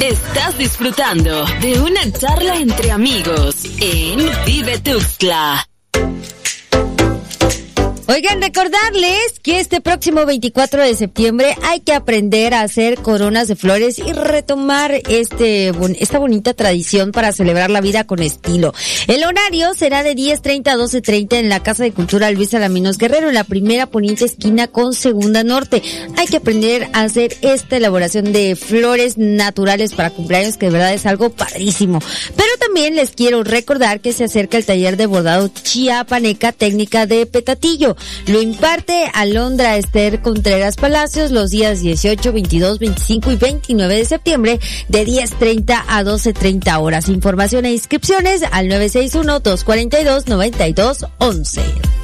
Estás disfrutando de una charla entre amigos en Vive Tuxtla. Oigan, recordarles que este próximo 24 de septiembre hay que aprender a hacer coronas de flores y retomar esta bonita tradición para celebrar la vida con estilo. El horario será de 10:30 a 12:30 en la Casa de Cultura Luis Alaminos Guerrero, en la primera poniente esquina con Segunda Norte. Hay que aprender a hacer esta elaboración de flores naturales para cumpleaños, que de verdad es algo padrísimo. Pero también les quiero recordar que se acerca el taller de bordado chiapaneca técnica de Petatillo. Lo imparte Alondra Esther Contreras Palacios los días 18, 22, 25 y 29 de septiembre de 10:30 a 12:30 horas. Información e inscripciones al 961-242-9211.